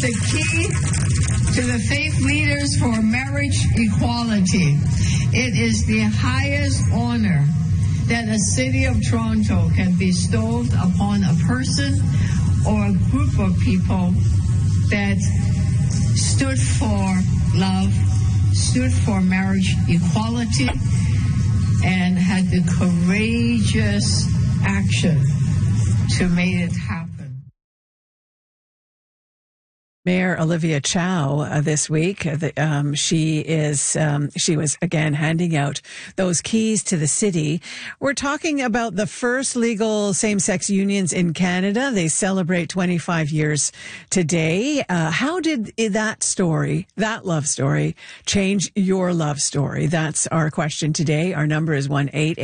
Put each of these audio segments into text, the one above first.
the key to the faith leaders for marriage equality. It is the highest honor that a city of Toronto can bestow upon a person or a group of people that stood for love, stood for marriage equality, and had the courageous action to make it happen. Mayor Olivia Chow this week, she was again handing out those keys to the city. We're talking about the first legal same-sex unions in Canada. They celebrate 25 years today. How did that love story, change your love story? That's our question today. Our number is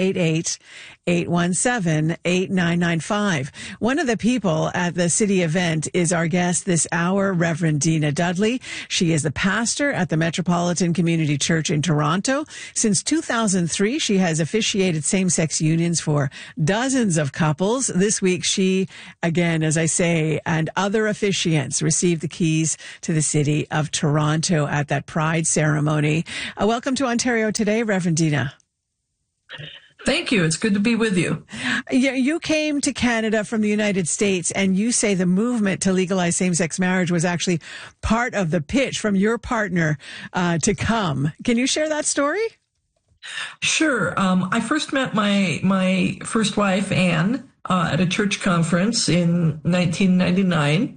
1-888-817-8995. One of the people at the city event is our guest this hour, Reverend Dina Dudley. She is the pastor at the Metropolitan Community Church in Toronto. Since 2003, she has officiated same-sex unions for dozens of couples. This week, she, again, as I say, and other officiants received the keys to the city of Toronto at that Pride ceremony. Welcome to Ontario Today, Reverend Dina. Thank you. It's good to be with you. You came to Canada from the United States, and you say the movement to legalize same-sex marriage was actually part of the pitch from your partner to come. Can you share that story? Sure. I first met my first wife, Anne, at a church conference in 1999.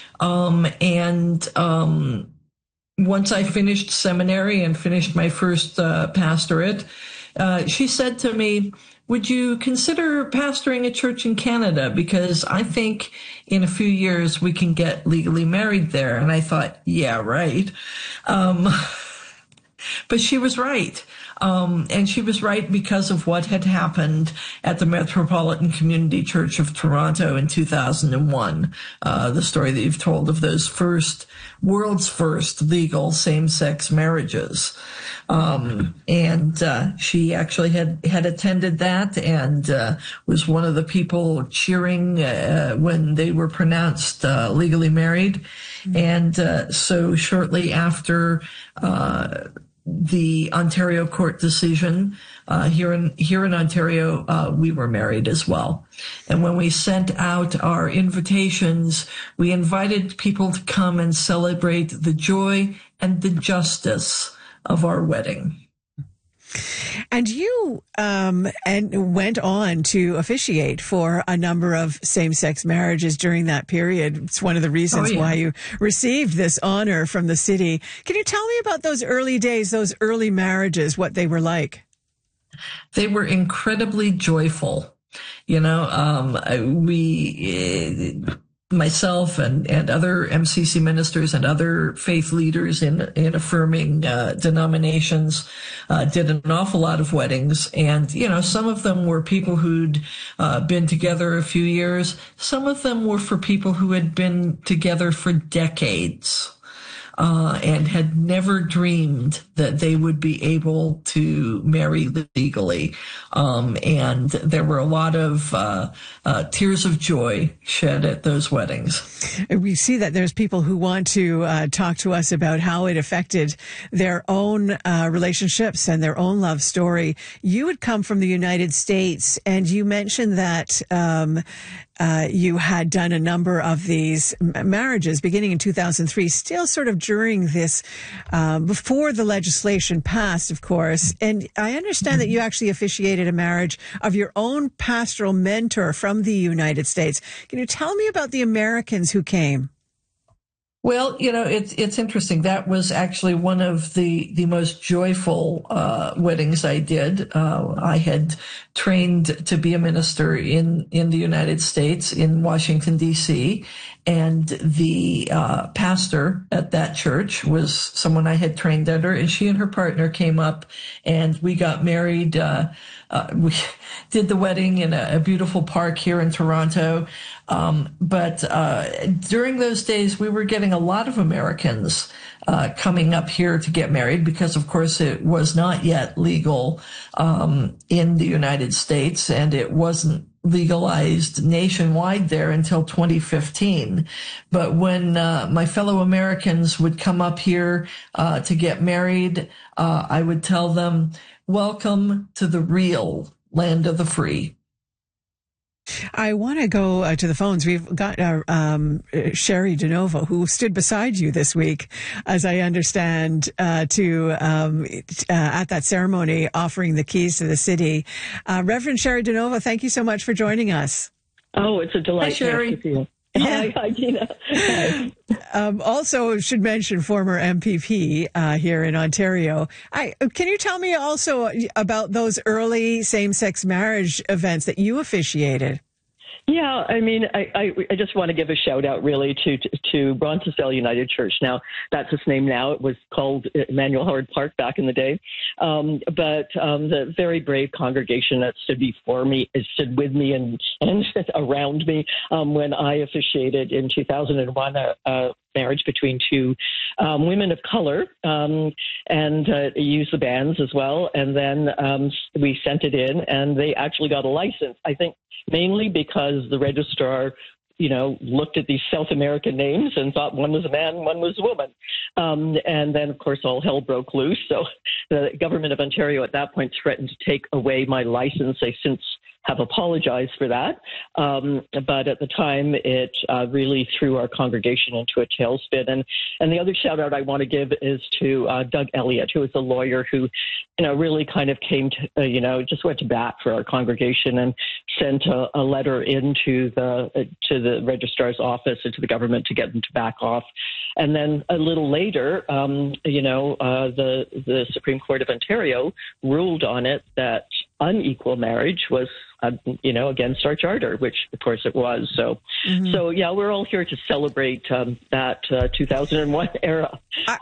Once I finished seminary and finished my first pastorate, she said to me, would you consider pastoring a church in Canada? Because I think in a few years we can get legally married there. And I thought, yeah, right. But she was right. And she was right because of what had happened at the Metropolitan Community Church of Toronto in 2001. The story that you've told of those world's first legal same-sex marriages. She actually had attended that and was one of the people cheering when they were pronounced legally married. And so shortly after the Ontario court decision, here in Ontario, we were married as well. And when we sent out our invitations, we invited people to come and celebrate the joy and the justice of our wedding. And you went on to officiate for a number of same-sex marriages during that period. It's one of the reasons why you received this honor from the city. Can you tell me about those early days, those early marriages, what they were like? They were incredibly joyful. Myself and other MCC ministers and other faith leaders in affirming denominations did an awful lot of weddings. And, some of them were people who'd been together a few years. Some of them were for people who had been together for decades. And had never dreamed that they would be able to marry legally. And there were a lot of tears of joy shed at those weddings. We see that there's people who want to talk to us about how it affected their own relationships and their own love story. You had come from the United States, and you mentioned that you had done a number of these marriages beginning in 2003, still sort of during this, before the legislation passed, of course. And I understand that you actually officiated a marriage of your own pastoral mentor from the United States. Can you tell me about the Americans who came? Well, it's interesting. That was actually one of the most joyful weddings I did. I had trained to be a minister in the United States, in Washington, D.C., and the pastor at that church was someone I had trained under, and she and her partner came up, and we got married. We did the wedding in a beautiful park here in Toronto. But during those days, we were getting a lot of Americans coming up here to get married because, of course, it was not yet legal in the United States, and it wasn't legalized nationwide there until 2015. But when my fellow Americans would come up here to get married, I would tell them, welcome to the real land of the free. I want to go to the phones. We've got Sherry DeNovo, who stood beside you this week, as I understand, at that ceremony, offering the keys to the city. Reverend Sherry DeNovo, thank you so much for joining us. Oh, it's a delight. Hi, Sherry. To see you. Yeah. Hi, Gina. Hi. Also, should mention former MPP here in Ontario. Can you tell me also about those early same-sex marriage events that you officiated? Yeah, I mean, I just want to give a shout out really to Roncesvalles United Church. Now, that's its name now. It was called Emmanuel Howard Park back in the day. But the very brave congregation that stood before me, stood with me and around me when I officiated in 2001 a marriage between two women of color, and used the bands as well. And then we sent it in, and they actually got a license, I think, mainly because the registrar, looked at these South American names and thought one was a man, one was a woman. And then, of course, all hell broke loose. So the government of Ontario at that point threatened to take away my license. They since have apologized for that. But at the time, it really threw our congregation into a tailspin. And the other shout out I want to give is to Doug Elliott, who is a lawyer who, really kind of came to, just went to bat for our congregation and sent a letter into to the registrar's office and to the government to get them to back off. And then a little later, the Supreme Court of Ontario ruled on it that unequal marriage was, against our charter, which of course it was. So, So yeah, we're all here to celebrate that 2001 era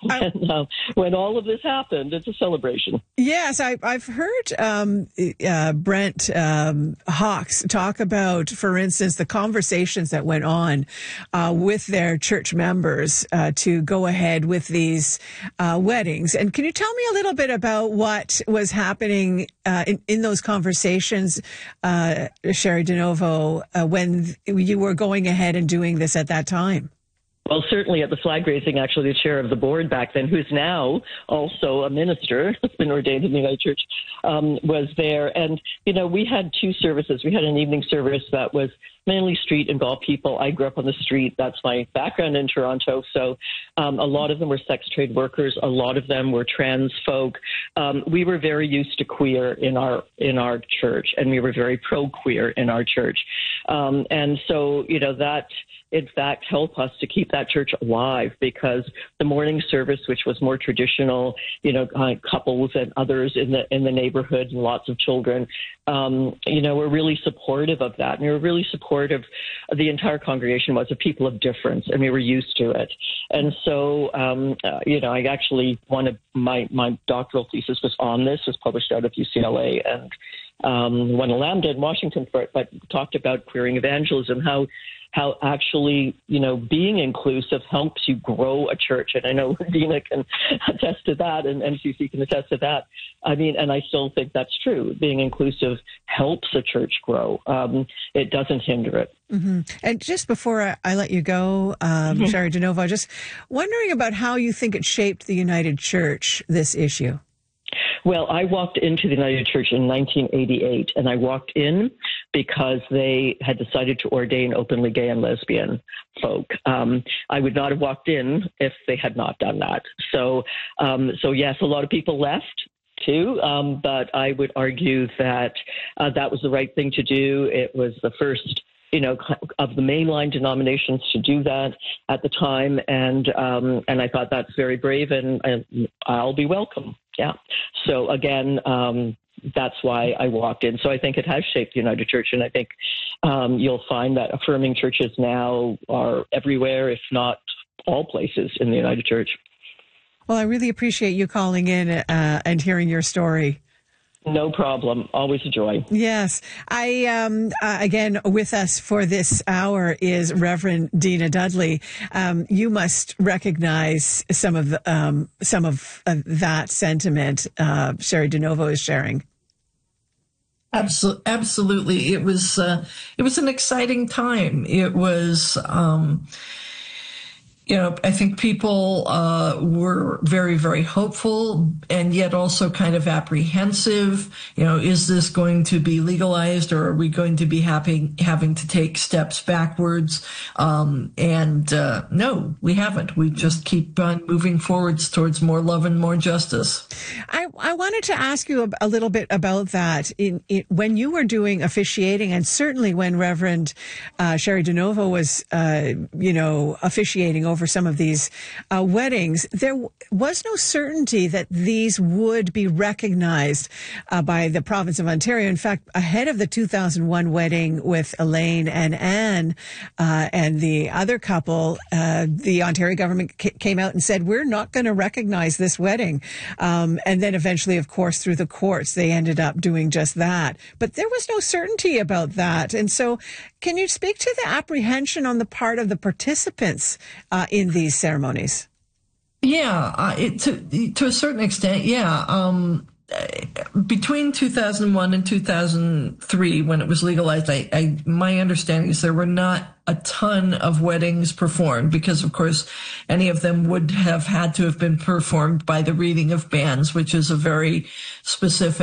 when all of this happened. It's a celebration. Yes, I've heard Brent Hawks talk about, for instance, the conversations that went on with their church members to go ahead with these weddings. And can you tell me a little bit about what was happening in those conversations, Sherry DeNovo, when you were going ahead and doing this at that time? Well, certainly at the flag raising, actually, the chair of the board back then, who's now also a minister, has been ordained in the United Church, was there. And, we had two services. We had an evening service that was mainly street and golf people. I grew up on the street. That's my background in Toronto. So a lot of them were sex trade workers. A lot of them were trans folk. We were very used to queer in our church, and we were very pro-queer in our church. And so, that in fact helped us to keep that church alive, because the morning service, which was more traditional, couples and others in the neighborhood and lots of children, were really supportive of that. And we were really supportive. The entire congregation was of people of difference, and we were used to it. And so, I actually my doctoral thesis was on this, was published out of UCLA, and won a Lambda in Washington for it, but talked about queering evangelism, how actually, being inclusive helps you grow a church. And I know Dina can attest to that, and MCC can attest to that. I mean, and I still think that's true. Being inclusive helps a church grow. It doesn't hinder it. Mm-hmm. And just before I let you go, Sherry DeNovo, just wondering about how you think it shaped the United Church, this issue. Well, I walked into the United Church in 1988, and I walked in because they had decided to ordain openly gay and lesbian folk. I would not have walked in if they had not done that. So yes, a lot of people left too, but I would argue that that was the right thing to do. It was the first of the mainline denominations to do that at the time. And I thought that's very brave, and I'll be welcome. Yeah. So again, that's why I walked in. So I think it has shaped the United Church. And I think you'll find that affirming churches now are everywhere, if not all places in the United Church. Well, I really appreciate you calling in and hearing your story. No problem. Always a joy. Yes. Again, with us for this hour is Reverend Dina Dudley. You must recognize some of that sentiment Sherry DeNovo is sharing. Absolutely. It was an exciting time. It was, I think people were very, very hopeful and yet also kind of apprehensive. Is this going to be legalized, or are we going to be having to take steps backwards? No, we haven't. We just keep on moving forwards towards more love and more justice. I wanted to ask you a little bit about that. When you were doing officiating, and certainly when Reverend Sherry DeNovo was, officiating over some of these weddings, there was no certainty that these would be recognized by the province of Ontario. In fact, ahead of the 2001 wedding with Elaine and Anne and the other couple, the Ontario government came out and said, we're not going to recognize this wedding. And then eventually, of course, through the courts, they ended up doing just that. But there was no certainty about that. And so can you speak to the apprehension on the part of the participants in these ceremonies? Yeah, to a certain extent, yeah. Between 2001 and 2003, when it was legalized, my understanding is there were not a ton of weddings performed because, of course, any of them would have had to have been performed by the reading of banns, which is a very specific